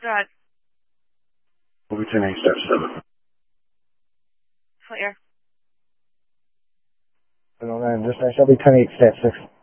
Go ahead. Will be 10-8, step 7. Clear. 709, dispatch, I'll be 10-8, step 6.